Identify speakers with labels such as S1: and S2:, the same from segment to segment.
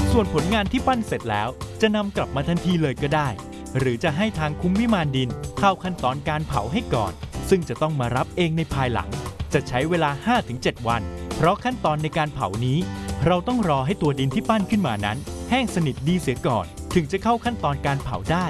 S1: ส่วนผลงานที่ปั้นเสร็จแล้วจะนำกลับมาทันทีเลยก็ได้หรือจะให้ทางคุ้มวิมานดินเข้าขั้นตอนการเผาให้ก่อนซึ่งจะต้องมารับเองในภายหลังจะใช้เวลา 5-7 วันเพราะขั้นตอนในการเผานี้เราต้องรอให้ตัวดินที่ปั้นขึ้นมานั้นแห้งสนิทดีเสียก่อนถึงจะเข้าขั้นตอนการเผาได้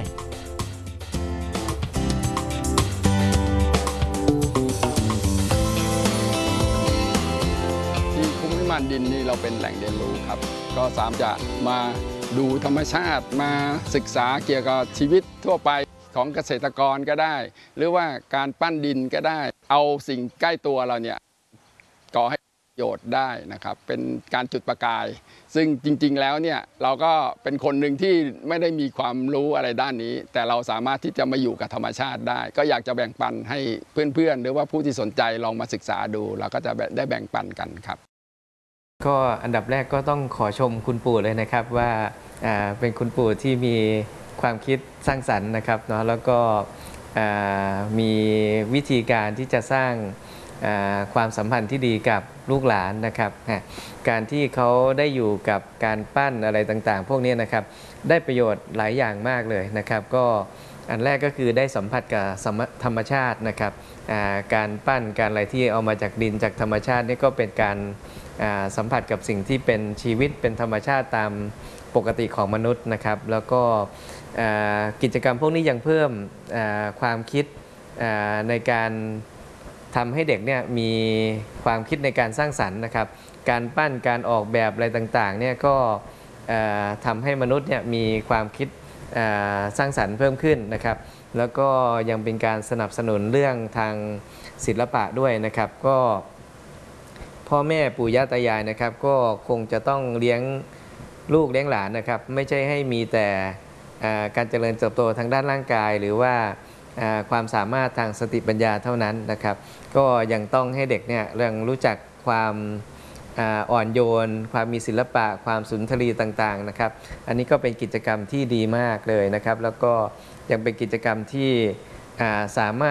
S2: ที่คุ้มวิมานดินนี่เราเป็นแหล่งเรียนรู้ครับก็สามารถจะมาดูธรรมชาติมาศึกษาเกี่ยวกับชีวิตทั่วไปของเกษตรกรก็ได้หรือว่าการปั้นดินก็ได้เอาสิ่งใกล้ตัวเราเนี่ยก่อให้ประโยชน์ได้นะครับเป็นการจุดประกายซึ่งจริงๆแล้วเนี่ยเราก็เป็นคนหนึ่งที่ไม่ได้มีความรู้อะไรด้านนี้แต่เราสามารถที่จะมาอยู่กับธรรมชาติได้ก็อยากจะแบ่งปันให้เพื่อนๆหรือว่าผู้ที่สนใจลองมาศึกษาดูเราก็จะได้แบ่งปันกันครับ
S3: ก็อันดับแรกก็ต้องขอชมคุณปู่เลยนะครับว่าเป็นคุณปู่ที่มีความคิดสร้างสรรค์นะครับเนาะแล้วก็มีวิธีการที่จะสร้างความสัมพันธ์ที่ดีกับลูกหลานนะครับการที่เขาได้อยู่กับการปั้นอะไรต่างๆพวกนี้นะครับได้ประโยชน์หลายอย่างมากเลยนะครับก็อันแรกก็คือได้สัมผัสกับธรรมชาตินะครับการปั้นการอะไรที่เอามาจากดินจากธรรมชาตินี่ก็เป็นการสัมผัสกับสิ่งที่เป็นชีวิตเป็นธรรมชาติตามปกติของมนุษย์นะครับแล้วก็กิจกรรมพวกนี้ยังเพิ่มความคิดในการทำให้เด็กเนี่ยมีความคิดในการสร้างสรรค์นะครับการปั้นการออกแบบอะไรต่างๆเนี่ยก็ทำให้มนุษย์เนี่ยมีความคิดสร้างสรรค์เพิ่มขึ้นนะครับแล้วก็ยังเป็นการสนับสนุนเรื่องทางศิลปะด้วยนะครับก็พ่อแม่ปู่ย่าตายายนะครับก็คงจะต้องเลี้ยงลูกเลี้ยงหลานนะครับไม่ใช่ให้มีแต่การเจริญเติบโตทางด้านร่างกายหรือว่าความสามารถทางสติปัญญาเท่านั้นนะครับก็ยังต้องให้เด็กเนี่ยเรื่องรู้จักความอ่อนโยนความมีศิลปะความสุนทรีต่างๆนะครับอันนี้ก็เป็นกิจกรรมที่ดีมากเลยนะครับแล้วก็ยังเป็นกิจกรรมที่สามารถ